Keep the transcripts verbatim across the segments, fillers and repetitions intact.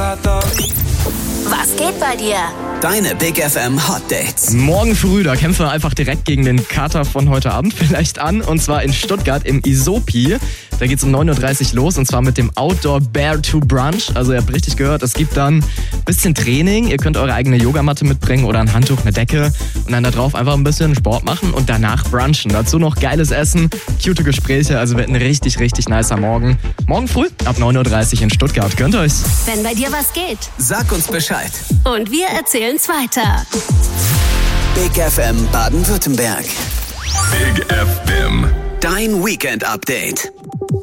Kater. Was geht bei dir? Deine Big F M Hot Dates. Morgen früh, da kämpfen wir einfach direkt gegen den Kater von heute Abend vielleicht an. Und zwar in Stuttgart im Isopi. Da geht's um neun Uhr dreißig los und zwar mit dem Outdoor Bear to Brunch. Also ihr habt richtig gehört, es gibt dann ein bisschen Training. Ihr könnt eure eigene Yogamatte mitbringen oder ein Handtuch, eine Decke. Und dann da drauf einfach ein bisschen Sport machen und danach brunchen. Dazu noch geiles Essen, cute Gespräche. Also wird ein richtig, richtig nicer Morgen. Morgen früh ab neun Uhr dreißig in Stuttgart. Gönnt euch's. Wenn bei dir was geht. Sag uns Bescheid. Und wir erzählen's weiter. Big F M Baden-Württemberg. Big F M. Dein Weekend-Update.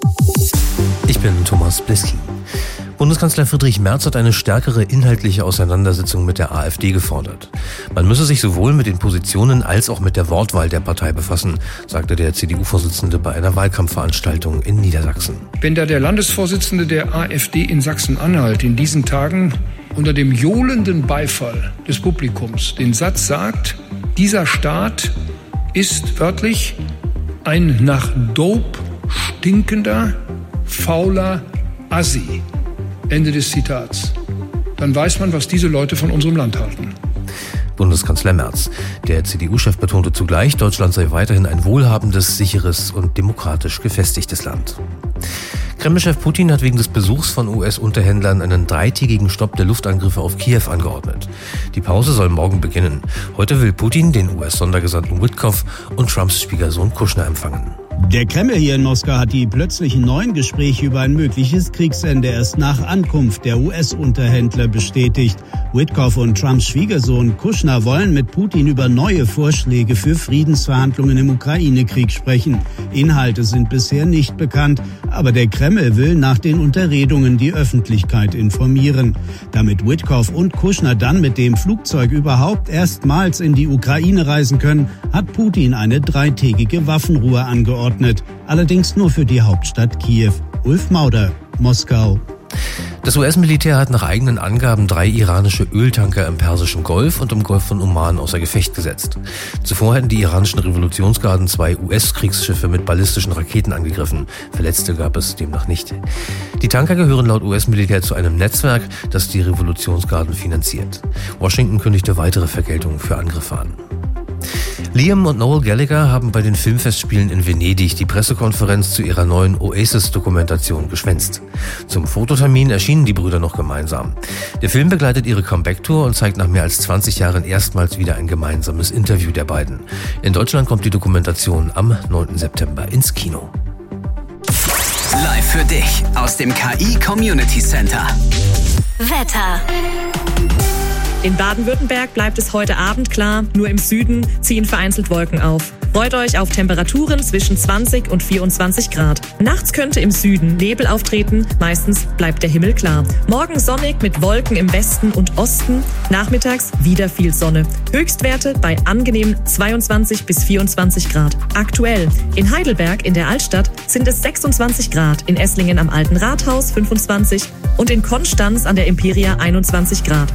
Ich bin Thomas Bliski. Bundeskanzler Friedrich Merz hat eine stärkere inhaltliche Auseinandersetzung mit der AfD gefordert. Man müsse sich sowohl mit den Positionen als auch mit der Wortwahl der Partei befassen, sagte der C D U-Vorsitzende bei einer Wahlkampfveranstaltung in Niedersachsen. Wenn da der Landesvorsitzende der AfD in Sachsen-Anhalt in diesen Tagen unter dem johlenden Beifall des Publikums den Satz sagt, dieser Staat ist wörtlich ein nach Dope stinkender, fauler Assi. Ende des Zitats. Dann weiß man, was diese Leute von unserem Land halten. Bundeskanzler Merz. Der C D U-Chef betonte zugleich, Deutschland sei weiterhin ein wohlhabendes, sicheres und demokratisch gefestigtes Land. Kreml-Chef Putin hat wegen des Besuchs von U S-Unterhändlern einen dreitägigen Stopp der Luftangriffe auf Kiew angeordnet. Die Pause soll morgen beginnen. Heute will Putin den U S-Sondergesandten Witkoff und Trumps Schwiegersohn Kushner empfangen. Der Kreml hier in Moskau hat die plötzlichen neuen Gespräche über ein mögliches Kriegsende erst nach Ankunft der U S-Unterhändler bestätigt. Witkoff und Trumps Schwiegersohn Kushner wollen mit Putin über neue Vorschläge für Friedensverhandlungen im Ukraine-Krieg sprechen. Inhalte sind bisher nicht bekannt, aber der Kreml will nach den Unterredungen die Öffentlichkeit informieren. Damit Witkoff und Kushner dann mit dem Flugzeug überhaupt erstmals in die Ukraine reisen können, hat Putin eine dreitägige Waffenruhe angeordnet. Allerdings nur für die Hauptstadt Kiew. Ulf Mauder, Moskau. Das U S-Militär hat nach eigenen Angaben drei iranische Öltanker im Persischen Golf und im Golf von Oman außer Gefecht gesetzt. Zuvor hätten die iranischen Revolutionsgarden zwei U S-Kriegsschiffe mit ballistischen Raketen angegriffen. Verletzte gab es demnach nicht. Die Tanker gehören laut U S-Militär zu einem Netzwerk, das die Revolutionsgarden finanziert. Washington kündigte weitere Vergeltungen für Angriffe an. Liam und Noel Gallagher haben bei den Filmfestspielen in Venedig die Pressekonferenz zu ihrer neuen Oasis-Dokumentation geschwänzt. Zum Fototermin erschienen die Brüder noch gemeinsam. Der Film begleitet ihre Comeback-Tour und zeigt nach mehr als zwanzig Jahren erstmals wieder ein gemeinsames Interview der beiden. In Deutschland kommt die Dokumentation am neunten September ins Kino. Live für dich aus dem K I Community Center. Wetter. In Baden-Württemberg bleibt es heute Abend klar, nur im Süden ziehen vereinzelt Wolken auf. Freut euch auf Temperaturen zwischen zwanzig und vierundzwanzig Grad. Nachts könnte im Süden Nebel auftreten, meistens bleibt der Himmel klar. Morgen sonnig mit Wolken im Westen und Osten, nachmittags wieder viel Sonne. Höchstwerte bei angenehmen zweiundzwanzig bis vierundzwanzig Grad. Aktuell in Heidelberg in der Altstadt sind es sechsundzwanzig Grad, in Esslingen am Alten Rathaus fünfundzwanzig und in Konstanz an der Imperia einundzwanzig Grad.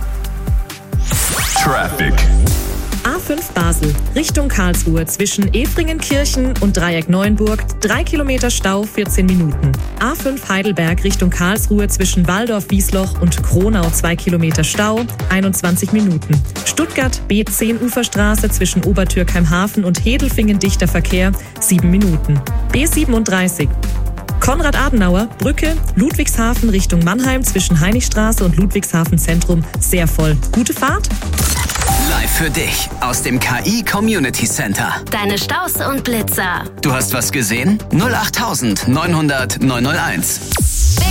Traffic. A fünf Basel, Richtung Karlsruhe zwischen Efringenkirchen und Dreieck Neuenburg, drei Kilometer Stau, vierzehn Minuten. A fünf Heidelberg Richtung Karlsruhe zwischen Waldorf-Wiesloch und Kronau, zwei Kilometer Stau, einundzwanzig Minuten. Stuttgart B zehn Uferstraße zwischen Obertürkheim-Hafen und Hedelfingen dichter Verkehr, sieben Minuten. B siebenunddreißig. Konrad-Adenauer, Brücke, Ludwigshafen Richtung Mannheim zwischen Heinrichstraße und Ludwigshafen Zentrum, sehr voll. Gute Fahrt! Live für dich aus dem K I Community Center. Deine Staus und Blitzer. Du hast was gesehen? null acht neunhundert neunhunderteins.